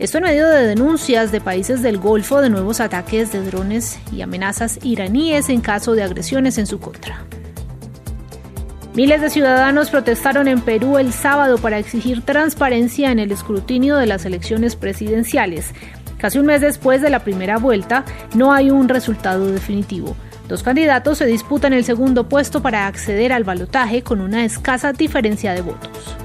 Esto en medio de denuncias de países del Golfo de nuevos ataques de drones y amenazas iraníes en caso de agresiones en su contra. Miles de ciudadanos protestaron en Perú el sábado para exigir transparencia en el escrutinio de las elecciones presidenciales. Casi un mes después de la primera vuelta, no hay un resultado definitivo. Dos candidatos se disputan el segundo puesto para acceder al balotaje con una escasa diferencia de votos.